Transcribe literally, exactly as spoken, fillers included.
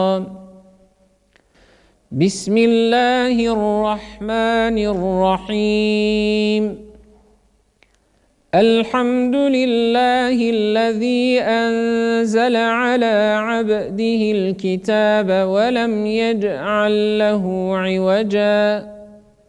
بسم الله الرحمن الرحيم الحمد لله الذي أنزل على عبده الكتاب ولم يجعل له عوجا